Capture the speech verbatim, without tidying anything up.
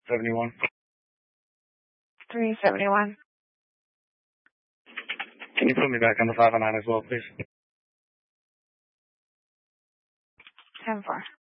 seventy-one. three seventy-one. Can you put me back on the five oh nine as well, please? ten four.